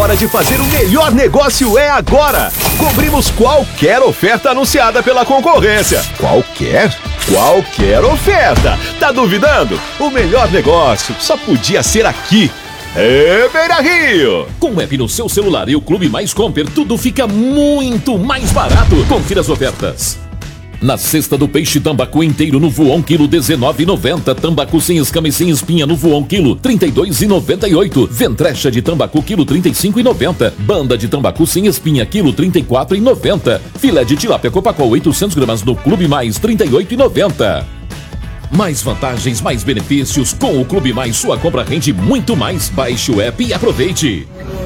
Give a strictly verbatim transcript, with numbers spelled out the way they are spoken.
hora de fazer o melhor negócio é agora. Cobrimos qualquer oferta anunciada pela concorrência. Qualquer? Qualquer oferta. Tá duvidando? O melhor negócio só podia ser aqui. É Beira Rio! Com o app no seu celular e o Clube Mais Comper, tudo fica muito mais barato. Confira as ofertas. Na cesta do peixe tambacu inteiro no voão quilo dezenove e noventa. Tambacu sem escama e sem espinha no voão quilo trinta e dois e noventa e oito. Ventrecha de tambacu quilo trinta e cinco e noventa. Banda de tambacu sem espinha quilo trinta e quatro e noventa. Filé de tilápia Copacol oitocentos gramas no Clube Mais trinta e oito e noventa. Mais vantagens, mais benefícios. Com o Clube Mais, sua compra rende muito mais. Baixe o app e aproveite.